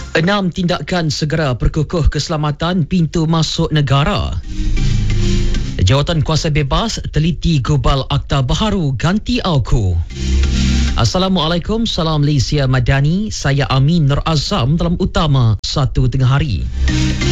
6 tindakan segera perkukuh keselamatan pintu masuk negara. Jawatan Kuasa Bebas teliti gubal Akta Baharu ganti AUKU. Assalamualaikum, salam Malaysia Madani. Saya Amin Nur Azam dalam utama 1 tengah hari.